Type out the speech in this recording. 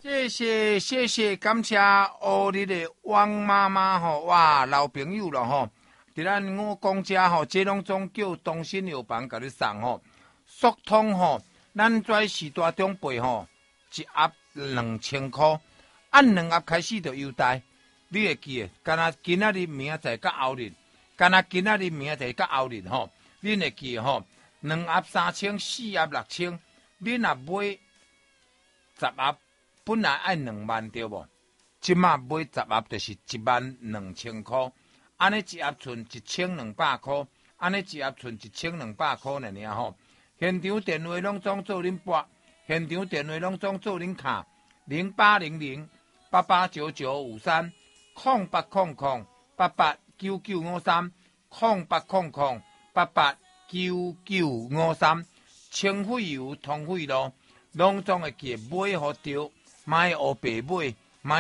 谢谢，感谢欧丽的汪妈妈吼，哇，老朋友了吼。伫咱我公家吼，这拢总叫东兴药房甲你送吼。速通吼，咱在时大中备吼，一盒2000块，按2盒开始就优待。你会记诶？干那今仔日、明仔载甲后日，干那今仔日、明仔载甲后日吼，恁会记吼？2盒3000，4盒6000，恁若买10盒，本来爱2万对无？即马买10盒就是12000块，安尼一盒剩1200块，安尼一盒剩1200块尔吼。现场电话拢总做恁拨，现场电话拢总做恁卡，0800889953。0800889953，0800889953，清费油、通费咯，拢总会记买好着，莫学白买。